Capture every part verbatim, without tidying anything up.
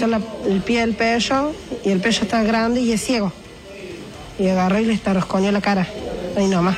pisó la, el pie del perro y el perro está grande y es ciego. Y agarró y le estaroscoñó la cara, ahí nomás.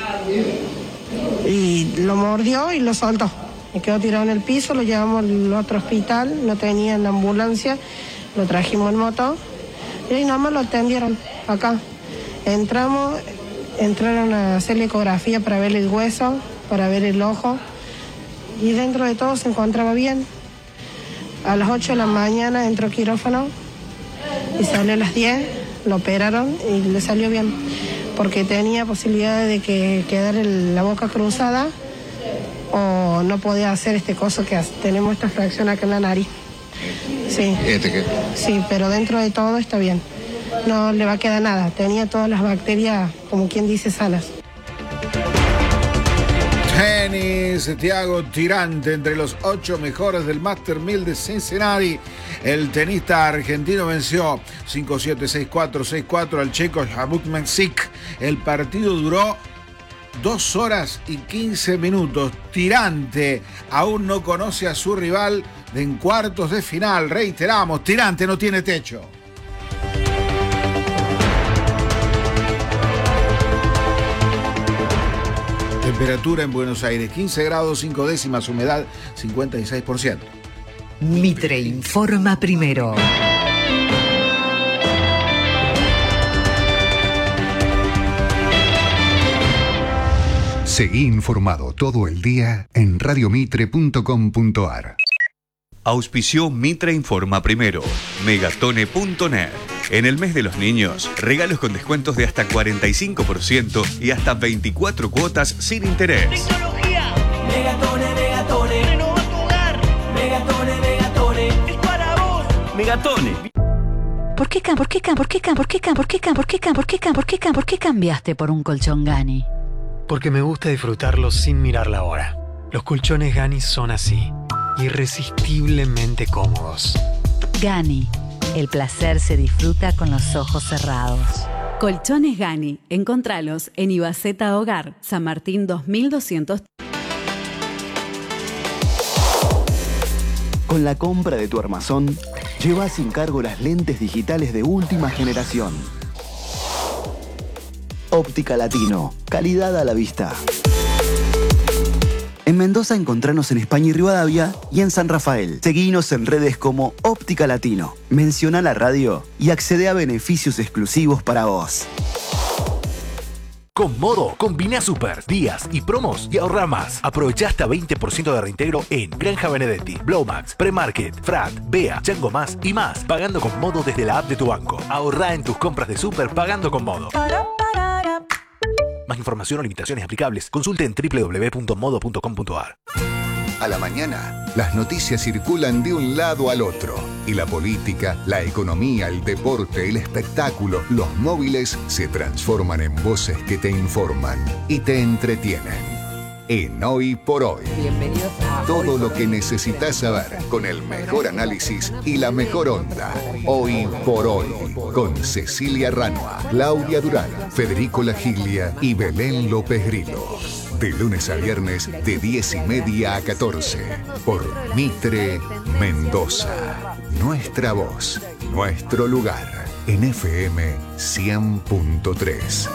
Y lo mordió y lo soltó. Y quedó tirado en el piso, lo llevamos al otro hospital, no tenía en la ambulancia, lo trajimos en moto y ahí nomás lo atendieron acá. Entramos, entraron a hacer la ecografía para ver el hueso, para ver el ojo y dentro de todo se encontraba bien. A las ocho de la mañana entró quirófano y salió a las diez, lo operaron y le salió bien porque tenía posibilidad de que quedara la boca cruzada o no podía hacer este coso que hace. Tenemos esta fracción acá en la nariz. Sí. ¿Este qué? Sí, pero dentro de todo está bien. No le va a quedar nada. Tenía todas las bacterias, como quien dice, sanas. Tenis, Thiago Tirante, entre los ocho mejores del Master mil de Cincinnati. El tenista argentino venció cinco siete, seis cuatro, seis cuatro al checo Jabuk-Mensik. El partido duró dos horas y quince minutos. Tirante aún no conoce a su rival de en cuartos de final. Reiteramos, Tirante no tiene techo. Temperatura en Buenos Aires, quince grados, cinco décimas, humedad cincuenta y seis por ciento. Mitre informa primero. Seguí informado todo el día en radio mitre punto com punto a r. Auspició Mitre Informa Primero, megatone punto net. En el mes de los niños, regalos con descuentos de hasta cuarenta y cinco por ciento y hasta veinticuatro cuotas sin interés. Tecnología. Megatone, Megatone. Renova tu hogar. Megatone, Megatone. Es para vos. Megatone. ¿Por qué, por qué, por qué, por qué, por qué, por qué, por qué, por qué, por qué cambiaste por un colchón Gani? Porque me gusta disfrutarlos sin mirar la hora. Los colchones Gani son así, irresistiblemente cómodos. Gani, el placer se disfruta con los ojos cerrados. Colchones Gani, encontralos en Ibaceta Hogar, San Martín dos mil doscientos. Con la compra de tu armazón, lleva sin cargo las lentes digitales de última generación. Óptica Latino, calidad a la vista. En Mendoza encontranos en España y Rivadavia y en San Rafael. Seguinos en redes como Óptica Latino. Menciona la radio y accede a beneficios exclusivos para vos. Con Modo, combina super, días y promos y ahorra más. Aprovecha hasta veinte por ciento de reintegro en Granja Benedetti, Blowmax, Premarket, Frat, Bea, Chango Más y más. Pagando con Modo desde la app de tu banco. Ahorra en tus compras de super pagando con Modo. Más información o limitaciones aplicables, consulte en doble u doble u doble u punto modo punto com punto a r. A la mañana, las noticias circulan de un lado al otro. Y la política, la economía, el deporte, el espectáculo, los móviles se transforman en voces que te informan y te entretienen. En Hoy por Hoy. Bienvenidos a Todo lo que necesitas saber con el mejor análisis y la mejor onda. Hoy por Hoy. Con Cecilia Ranua, Claudia Durán, Federico Lagiglia y Belén López Grillo. De lunes a viernes de diez y media a catorce. Por Mitre Mendoza. Nuestra voz, nuestro lugar. En F M cien punto tres.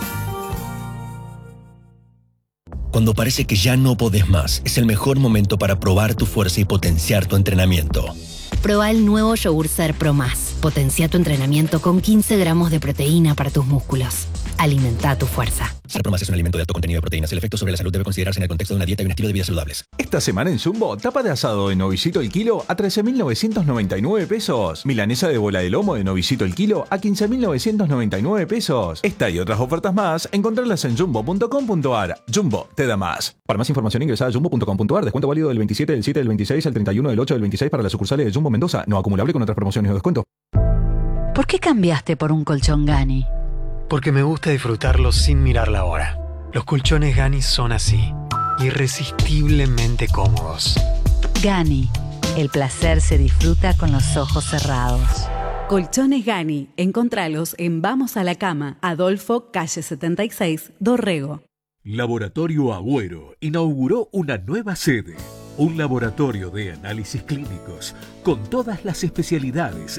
Cuando parece que ya no podés más, es el mejor momento para probar tu fuerza y potenciar tu entrenamiento. Proba el nuevo Yogur Ser Pro Más. Potencia tu entrenamiento con quince gramos de proteína para tus músculos. Alimenta tu fuerza. Ser Pro Más es un alimento de alto contenido de proteínas. El efecto sobre la salud debe considerarse en el contexto de una dieta y un estilo de vida saludables. Esta semana en Jumbo, tapa de asado de novicito el kilo a trece mil novecientos noventa y nueve pesos. Milanesa de bola de lomo de novicito el kilo a quince mil novecientos noventa y nueve pesos. Esta y otras ofertas más, encontrarlas en jumbo punto com punto a r. Jumbo te da más. Para más información ingresa a jumbo punto com punto a r. Descuento válido del veintisiete del siete del veintiséis al treinta y uno del ocho del veintiséis para las sucursales de Jumbo Mendoza. No acumulable con otras promociones o descuento. ¿Por qué cambiaste por un colchón Gani? Porque me gusta disfrutarlos sin mirar la hora. Los colchones Gani son así, irresistiblemente cómodos. Gani, el placer se disfruta con los ojos cerrados. Colchones Gani, encontralos en Vamos a la Cama, Adolfo, calle setenta y seis, Dorrego. Laboratorio Agüero inauguró una nueva sede, un laboratorio de análisis clínicos con todas las especialidades